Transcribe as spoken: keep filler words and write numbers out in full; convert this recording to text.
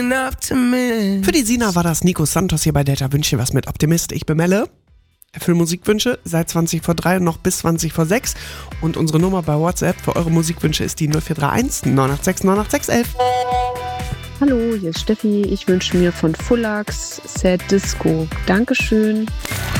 Für die Sina war das Nico Santos hier bei Delta Wünsche was mit Optimist. Ich bin Melle. Erfüll Musikwünsche seit zwanzig vor drei und noch bis zwanzig vor sechs. Und unsere Nummer bei WhatsApp für eure Musikwünsche ist die null vier drei eins neun acht sechs neun acht sechs eins eins. Hallo, hier ist Steffi. Ich wünsche mir von Fullax Sad Disco. Dankeschön.